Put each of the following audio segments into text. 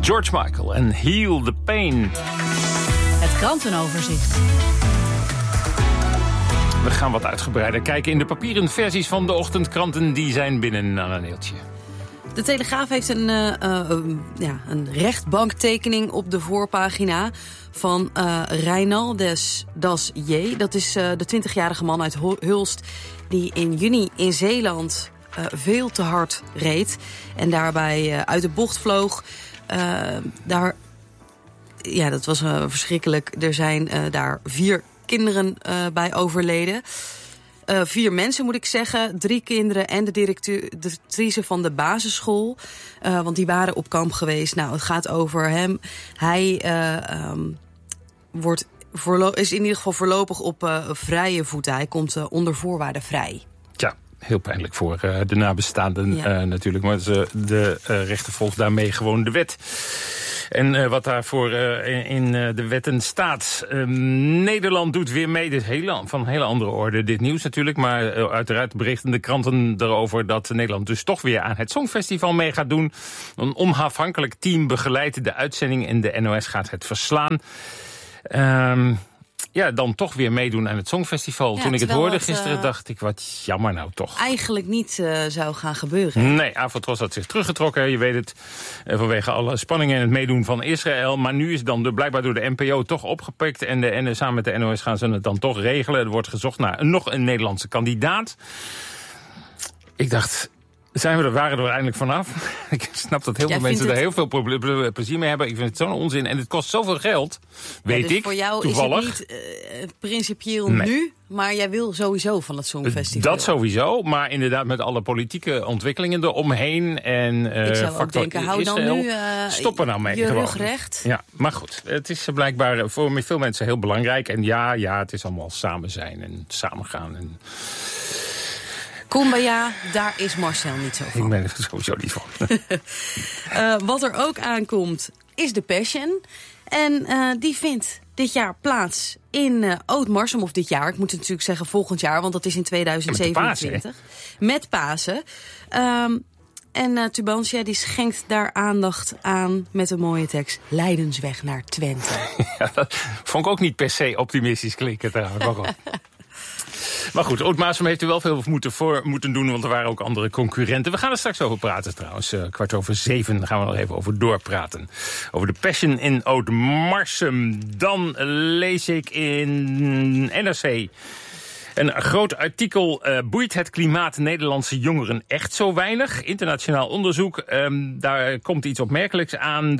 George Michael en Heal the Pain. Het krantenoverzicht. We gaan wat uitgebreider kijken in de papieren versies van de ochtendkranten. Die zijn binnen aan een eeltje. De Telegraaf heeft een rechtbanktekening op de voorpagina van Reinaldes Das J. Dat is de 20-jarige man uit Hulst die in juni in Zeeland veel te hard reed en daarbij uit de bocht vloog. Dat was verschrikkelijk. Er zijn daar 4 kinderen bij overleden. 4 mensen, moet ik zeggen. 3 kinderen en de directrice van de basisschool. Want die waren op kamp geweest. Nou, het gaat over hem. Hij is in ieder geval voorlopig op vrije voeten. Hij komt onder voorwaarden vrij. Ja, heel pijnlijk voor de nabestaanden natuurlijk. Maar de rechter volgt daarmee gewoon de wet. En wat daarvoor in de wetten staat. Nederland doet weer mee. Dit van hele andere orde, dit nieuws natuurlijk. Maar uiteraard berichten de kranten erover dat Nederland dus toch weer aan het Songfestival mee gaat doen. Een onafhankelijk team begeleidt de uitzending en de NOS gaat het verslaan. Dan toch weer meedoen aan het Songfestival. Ja, toen ik het hoorde gisteren dacht ik, wat jammer nou toch. Eigenlijk niet zou gaan gebeuren. Nee, Avotros had zich teruggetrokken. Je weet het, vanwege alle spanningen en het meedoen van Israël. Maar nu is dan blijkbaar door de NPO toch opgepikt. En samen met de NOS gaan ze het dan toch regelen. Er wordt gezocht naar nog een Nederlandse kandidaat. Ik dacht, waren er eindelijk vanaf? Ik snap dat heel veel mensen er heel veel plezier mee hebben. Ik vind het zo'n onzin. En het kost zoveel geld, weet dus ik, voor jou toevallig. Is het niet principieel nu, maar jij wil sowieso van het Songfestival. Dat sowieso, maar inderdaad met alle politieke ontwikkelingen eromheen. En ik zou ook denken, hou dan nu stop er nou mee, je gewoon. rug recht. Ja, maar goed, het is blijkbaar voor veel mensen heel belangrijk. En ja, het is allemaal samen zijn en samen gaan en... Kumbaya, daar is Marcel niet zo van. Ik ben er sowieso niet van. Wat er ook aankomt, is de Passion. En die vindt dit jaar plaats in Oud-Marsum. Of dit jaar, ik moet het natuurlijk zeggen volgend jaar, want dat is in 2027. Met Pasen. En Tubantia die schenkt daar aandacht aan met een mooie tekst. Leidensweg naar Twente. Ja, dat vond ik ook niet per se optimistisch klinken trouwens. Maar goed, Oud-Marsum heeft er wel veel moeten doen, want er waren ook andere concurrenten. We gaan er straks over praten trouwens. 6:15 gaan we nog even over doorpraten. Over de Passion in Oud-Marsum. Dan lees ik in NRC... Een groot artikel, boeit het klimaat Nederlandse jongeren echt zo weinig? Internationaal onderzoek, daar komt iets opmerkelijks aan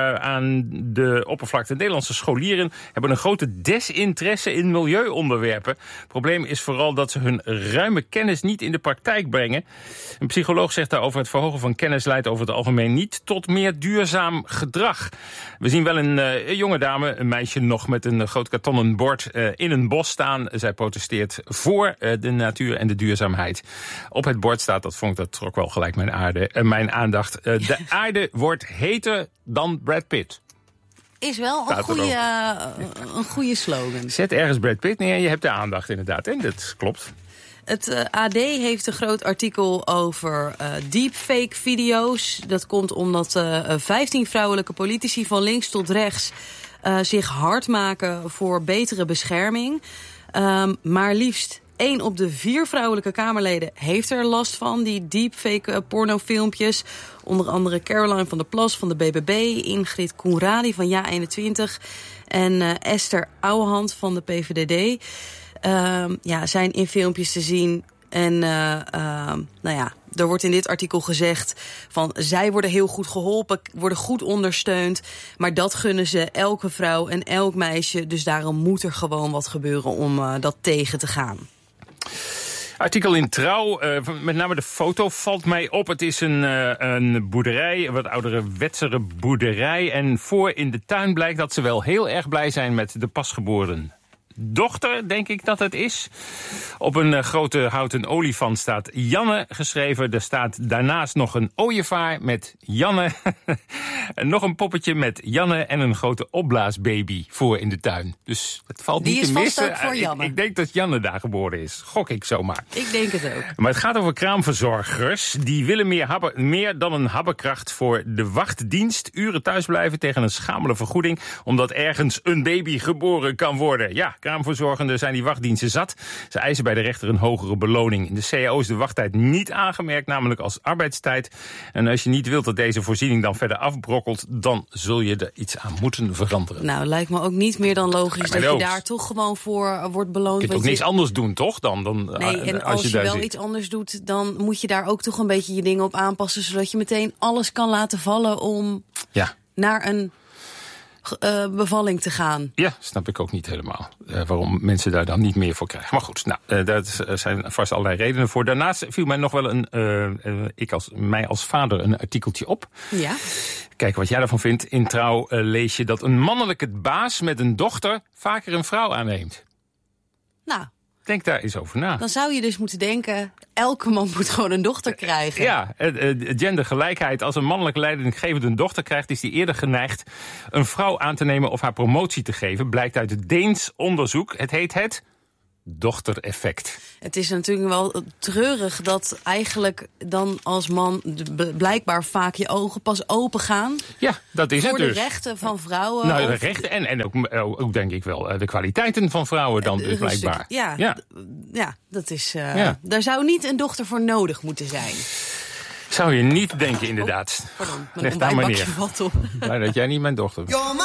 de oppervlakte. Nederlandse scholieren hebben een grote desinteresse in milieuonderwerpen. Het probleem is vooral dat ze hun ruime kennis niet in de praktijk brengen. Een psycholoog zegt daarover: het verhogen van kennis leidt over het algemeen niet tot meer duurzaam gedrag. We zien wel een jonge dame, een meisje nog met een groot kartonnen bord in een bos staan. Zij protesteert voor de natuur en de duurzaamheid. Op het bord staat, dat trok wel gelijk mijn aandacht. De aarde wordt heter dan Brad Pitt. Is wel een goede slogan. Zet ergens Brad Pitt neer en je hebt de aandacht inderdaad. En dat klopt. Het AD heeft een groot artikel over deepfake-video's. Dat komt omdat 15 vrouwelijke politici van links tot rechts zich hard maken voor betere bescherming. Maar liefst 1 op de 4 vrouwelijke Kamerleden heeft er last van. Die deepfake pornofilmpjes. Onder andere Caroline van der Plas van de BBB. Ingrid Koenradi van Ja21. En Esther Ouwehand van de PVDD. Zijn in filmpjes te zien. En er wordt in dit artikel gezegd van zij worden heel goed geholpen, worden goed ondersteund. Maar dat gunnen ze elke vrouw en elk meisje. Dus daarom moet er gewoon wat gebeuren om dat tegen te gaan. Artikel in Trouw, met name de foto valt mij op. Het is een boerderij, een wat oudere wetsere boerderij. En voor in de tuin blijkt dat ze wel heel erg blij zijn met de pasgeboren dochter, denk ik dat het is. Op een grote houten olifant staat Janne geschreven. Er staat daarnaast nog een ooievaar met Janne. En nog een poppetje met Janne en een grote opblaasbaby voor in de tuin. Dus het valt Die niet is te vast missen. ook voor Janne. Ik denk dat Janne daar geboren is. Gok ik zomaar. Ik denk het ook. Maar het gaat over kraamverzorgers. Die willen meer dan een habbekracht voor de wachtdienst. Uren thuisblijven tegen een schamele vergoeding, omdat ergens een baby geboren kan worden. Ja, kraamverzorgenden zijn die wachtdiensten zat. Ze eisen bij de rechter een hogere beloning. In de CAO is de wachttijd niet aangemerkt, namelijk als arbeidstijd. En als je niet wilt dat deze voorziening dan verder afbrokkelt, dan zul je er iets aan moeten veranderen. Nou, lijkt me ook niet meer dan logisch dat je ook. daar toch gewoon voor wordt beloond. Je kunt ook niks anders doen, toch? Nee, en als je wel iets anders doet, dan moet je daar ook toch een beetje je dingen op aanpassen, zodat je meteen alles kan laten vallen om naar een bevalling te gaan. Ja, snap ik ook niet helemaal. Waarom mensen daar dan niet meer voor krijgen. Maar goed, daar zijn vast allerlei redenen voor. Daarnaast viel mij nog wel mij als vader een artikeltje op. Ja. Kijk wat jij daarvan vindt. In Trouw lees je dat een mannelijke baas met een dochter vaker een vrouw aanneemt. Nou, denk daar eens over na. Dan zou je dus moeten denken, elke man moet gewoon een dochter krijgen. Ja, gendergelijkheid. Als een mannelijk leidinggevende een dochter krijgt, is die eerder geneigd een vrouw aan te nemen of haar promotie te geven. Blijkt uit het Deens onderzoek. Het heet het dochtereffect. Het is natuurlijk wel treurig dat eigenlijk dan als man blijkbaar vaak je ogen pas open gaan. Ja, dat is het dus. Voor de rechten van vrouwen. Nou, de rechten en ook denk ik wel de kwaliteiten van vrouwen dan dus blijkbaar. Ja, dat is. Daar zou niet een dochter voor nodig moeten zijn. Zou je niet denken, inderdaad. Pardon, leg daar maar neer. Wat op. Blij dat jij niet mijn dochter bent.